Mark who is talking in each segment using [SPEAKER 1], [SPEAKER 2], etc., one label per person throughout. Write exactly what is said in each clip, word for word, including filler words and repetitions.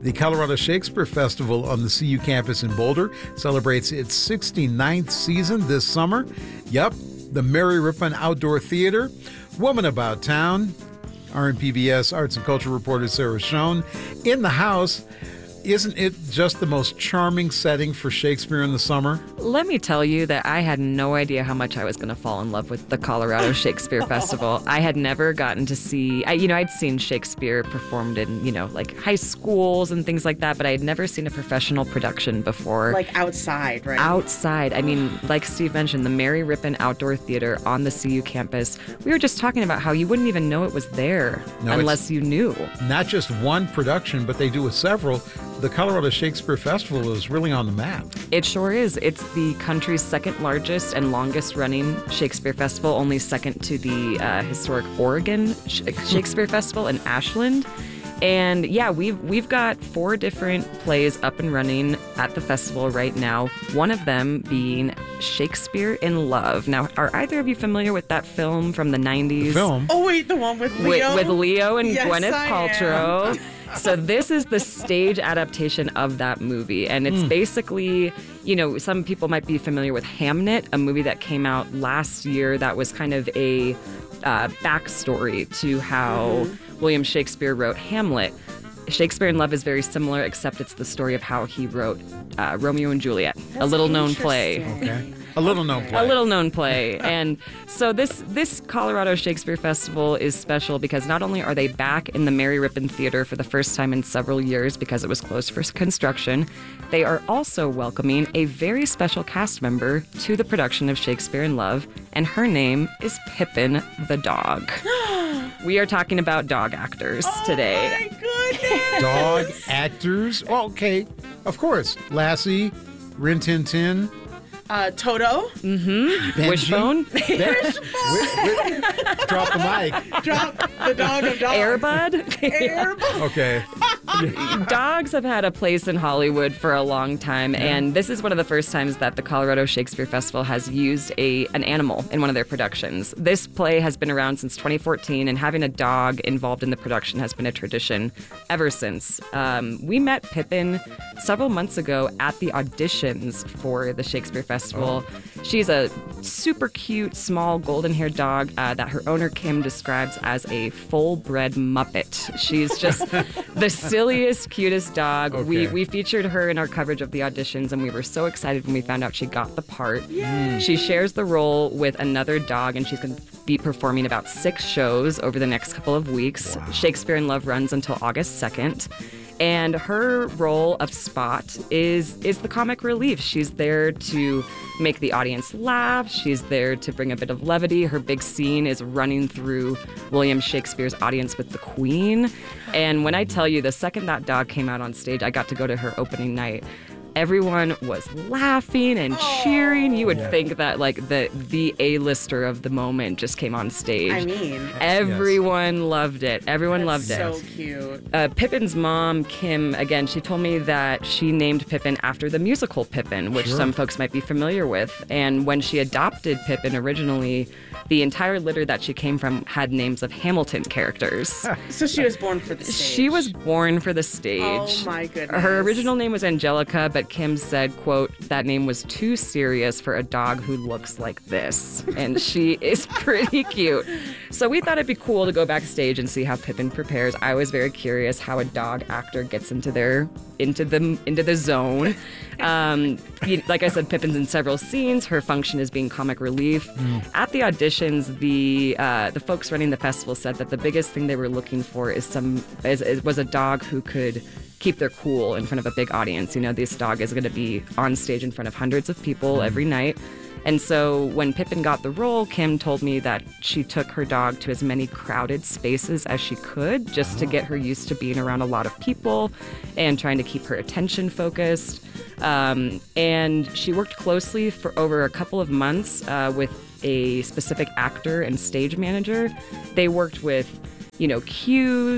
[SPEAKER 1] The Colorado Shakespeare Festival on the C U campus in Boulder celebrates its sixty-ninth season this summer. Yep, the Mary Rippon Outdoor Theater, Woman About Town, R M P B S arts and culture reporter Sarah Schoen in the house. Isn't it just the most charming setting for Shakespeare in the summer?
[SPEAKER 2] Let me tell you that I had no idea how much I was going to fall in love with the Colorado Shakespeare Festival. I had never gotten to see, I, you know, I'd seen Shakespeare performed in, you know, like high schools and things like that, but I had never seen a professional production before.
[SPEAKER 3] Like outside, right?
[SPEAKER 2] Outside. I mean, like Steve mentioned, the Mary Rippon Outdoor Theater on the C U campus. We were just talking about how you wouldn't even know it was there
[SPEAKER 1] no,
[SPEAKER 2] unless you knew.
[SPEAKER 1] Not just one production, but they do with several. The Colorado Shakespeare Festival is really on the map.
[SPEAKER 2] It sure is. It's the country's second largest and longest running Shakespeare Festival, only second to the uh, historic Oregon Shakespeare Festival in Ashland. And yeah, we've, we've got four different plays up and running at the festival right now, one of them being Shakespeare in Love. Now, are either of you familiar with that film from the nineties?
[SPEAKER 1] The film?
[SPEAKER 3] Oh, wait, the one with Leo?
[SPEAKER 2] With, with Leo and
[SPEAKER 3] yes,
[SPEAKER 2] Gwyneth
[SPEAKER 3] I
[SPEAKER 2] Paltrow.
[SPEAKER 3] Am.
[SPEAKER 2] So this is the stage adaptation of that movie. And it's mm. basically, you know, some people might be familiar with Hamnet, a movie that came out last year that was kind of a uh, backstory to how mm-hmm. William Shakespeare wrote Hamlet. Shakespeare in Love is very similar, except it's the story of how he wrote uh, Romeo and Juliet,
[SPEAKER 3] That's
[SPEAKER 2] a little-known play.
[SPEAKER 1] Okay. A little-known play.
[SPEAKER 2] A little-known play. And so this this Colorado Shakespeare Festival is special because not only are they back in the Mary Rippon Theater for the first time in several years because it was closed for construction, they are also welcoming a very special cast member to the production of Shakespeare in Love, and her name is Pippin the dog. We are talking about dog actors
[SPEAKER 3] oh
[SPEAKER 2] today.
[SPEAKER 3] My goodness.
[SPEAKER 1] Dog actors? Oh, okay. Of course. Lassie, Rin Tin Tin.
[SPEAKER 3] Uh, Toto.
[SPEAKER 2] Mm-hmm. Wishbone.
[SPEAKER 1] Wishbone. Drop the mic.
[SPEAKER 3] Drop the dog of dogs.
[SPEAKER 2] Airbud.
[SPEAKER 3] Airbud.
[SPEAKER 1] Okay.
[SPEAKER 2] Dogs have had a place in Hollywood for a long time, yeah. and this is one of the first times that the Colorado Shakespeare Festival has used a an animal in one of their productions. This play has been around since twenty fourteen, and having a dog involved in the production has been a tradition ever since. Um, we met Pippin several months ago at the auditions for the Shakespeare Festival. Oh. She's a super cute, small, golden-haired dog uh, that her owner, Kim, describes as a full-bred Muppet. She's just the silliest, cutest dog.
[SPEAKER 1] Okay.
[SPEAKER 2] We we featured her in our coverage of the auditions, and we were so excited when we found out she got the part.
[SPEAKER 3] Yay.
[SPEAKER 2] She shares the role with another dog, and she's going to be performing about six shows over the next couple of weeks.
[SPEAKER 1] Wow.
[SPEAKER 2] Shakespeare in Love runs until August second. And her role of Spot is is the comic relief. She's there to make the audience laugh. She's there to bring a bit of levity. Her big scene is running through William Shakespeare's audience with the Queen. And when I tell you, the second that dog came out on stage, I got to go to her opening night. Everyone was laughing and cheering. You would
[SPEAKER 1] yeah.
[SPEAKER 2] think that like the the A-lister of the moment just came on stage.
[SPEAKER 3] I mean,
[SPEAKER 2] everyone yes. loved it. Everyone
[SPEAKER 3] That's
[SPEAKER 2] loved
[SPEAKER 3] so
[SPEAKER 2] it.
[SPEAKER 3] So cute.
[SPEAKER 2] Uh, Pippin's mom, Kim, again, she told me that she named Pippin after the musical Pippin, which
[SPEAKER 1] sure.
[SPEAKER 2] some folks might be familiar with. And when she adopted Pippin originally, the entire litter that she came from had names of Hamilton characters.
[SPEAKER 3] So she was born for the stage.
[SPEAKER 2] She was born for the stage.
[SPEAKER 3] Oh my goodness.
[SPEAKER 2] Her original name was Angelica, but Kim said, quote, that name was too serious for a dog who looks like this. And she is pretty cute. So we thought it'd be cool to go backstage and see how Pippin prepares. I was very curious how a dog actor gets into their into the into the zone. Um, like I said, Pippin's in several scenes. Her function is being comic relief. Mm. At the auditions, the uh, the folks running the festival said that the biggest thing they were looking for is some is, is, was a dog who could keep their cool in front of a big audience. You know, this dog is going to be on stage in front of hundreds of people mm. every night. And so when Pippin got the role, Kim told me that she took her dog to as many crowded spaces as she could just oh. to get her used to being around a lot of people and trying to keep her attention focused. Um, and she worked closely for over a couple of months uh, with a specific actor and stage manager. They worked with, you know, cues,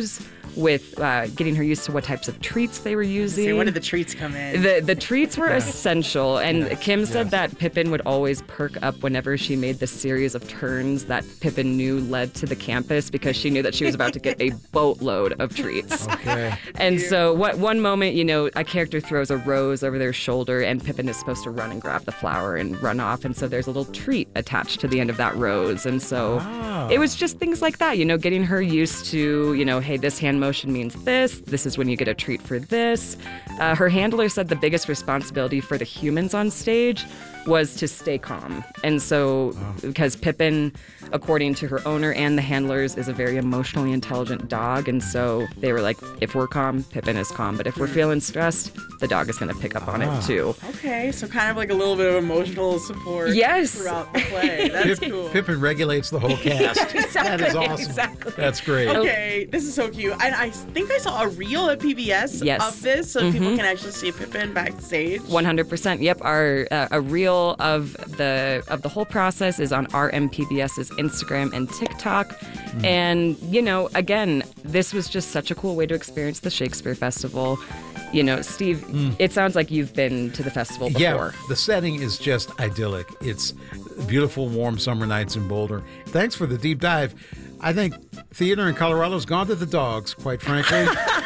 [SPEAKER 2] with uh, getting her used to what types of treats they were using.
[SPEAKER 3] See, when did the treats come in?
[SPEAKER 2] The the treats were essential, and Kim said that Pippin would always perk up whenever she made the series of turns that Pippin knew led to the campus, because she knew that she was about to get a boatload of treats.
[SPEAKER 1] Okay.
[SPEAKER 2] And so, what one moment, you know, a character throws a rose over their shoulder, and Pippin is supposed to run and grab the flower and run off, and so there's a little treat attached to the end of that rose, and so
[SPEAKER 1] Ah.
[SPEAKER 2] it was just things like that, you know, getting her used to, you know, hey, this hand motion means this. This is when you get a treat for this. Uh, her handler said the biggest responsibility for the humans on stage was to stay calm. And so, because Pippin, according to her owner and the handlers, is a very emotionally intelligent dog. And so they were like, if we're calm, Pippin is calm. But if we're feeling stressed, the dog is going to pick up on it too.
[SPEAKER 3] Okay, so kind of like a little bit of emotional support
[SPEAKER 2] Yes.
[SPEAKER 3] throughout the play. That's
[SPEAKER 1] Pip-
[SPEAKER 3] cool.
[SPEAKER 1] Pippin regulates the whole cast. That is awesome.
[SPEAKER 2] exactly.
[SPEAKER 1] That's great.
[SPEAKER 3] Okay, this is so cute. And I think I saw a reel at P B S
[SPEAKER 2] Yes.
[SPEAKER 3] of this, so people can actually see Pippin backstage.
[SPEAKER 2] one hundred percent. Yep, our uh, a reel of the of the whole process is on R M P B S's Instagram and TikTok. And you know, again, this was just such a cool way to experience the Shakespeare Festival. You know, Steve, it sounds like you've been to the festival before.
[SPEAKER 1] Yeah, the setting is just idyllic. It's beautiful, warm summer nights in Boulder. Thanks for the deep dive. I think theater in Colorado's gone to the dogs, quite frankly.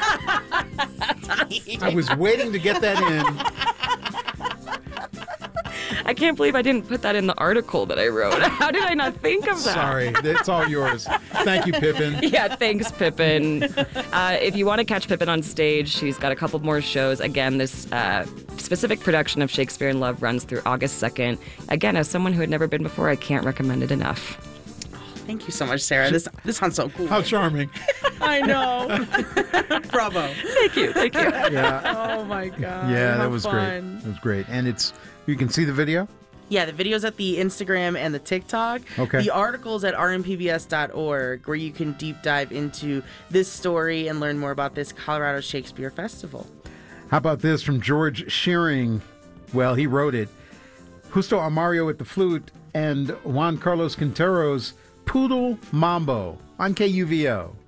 [SPEAKER 1] I was waiting to get that in.
[SPEAKER 2] I can't believe I didn't put that in the article that I wrote. How did I not think of that?
[SPEAKER 1] Sorry, it's all yours. Thank you, Pippin.
[SPEAKER 2] Yeah, thanks, Pippin. Uh, if you want to catch Pippin on stage, she's got a couple more shows. Again, this uh, specific production of Shakespeare in Love runs through August second. Again, as someone who had never been before, I can't recommend it enough.
[SPEAKER 3] Thank you so much, Sarah. This this sounds so cool.
[SPEAKER 1] How charming.
[SPEAKER 3] I know. Bravo.
[SPEAKER 2] Thank you, thank you.
[SPEAKER 4] Yeah,
[SPEAKER 3] Oh my god.
[SPEAKER 4] yeah,
[SPEAKER 3] how
[SPEAKER 4] that was
[SPEAKER 3] fun.
[SPEAKER 4] great. That was great, and it's you can see the video.
[SPEAKER 3] Yeah, the video's at the Instagram and the TikTok.
[SPEAKER 4] Okay.
[SPEAKER 3] The article's at r m p b s dot org, where you can deep dive into this story and learn more about this Colorado Shakespeare Festival.
[SPEAKER 4] How about this from George Shearing? Well, he wrote it. Justo Amario at the flute and Juan Carlos Quintero's Poodle Mambo on K U V O.